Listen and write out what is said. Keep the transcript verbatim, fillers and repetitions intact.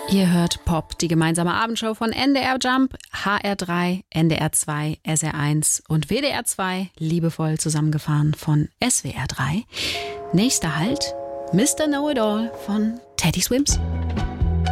Ihr hört Pop, die gemeinsame Abendshow von N D R Jump, H R drei, N D R zwei, S R eins und W D R zwei, liebevoll zusammengefahren von S W R drei. Nächster Halt, Mister Know-It-All von Teddy Swims.